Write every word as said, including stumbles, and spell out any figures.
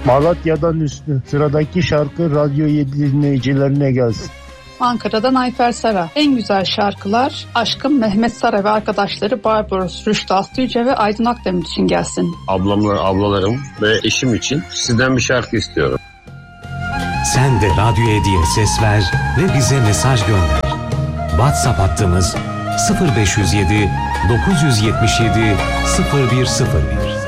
Malatya'dan Hüsnü. Sıradaki şarkı Radyo yedi dinleyicilerine gelsin. Ankara'dan Ayfer Sara. En güzel şarkılar Aşkım Mehmet Sara ve arkadaşları Barbaros, Rüştü Aslıyüce ve Aydın Akdemir için gelsin. Ablamlar, ablalarım ve eşim için sizden bir şarkı istiyorum. Sen de Radyo yediye ses ver ve bize mesaj gönder. WhatsApp hattımız sıfır beş yüz yedi dokuz yüz yetmiş yedi sıfır bir sıfır bir.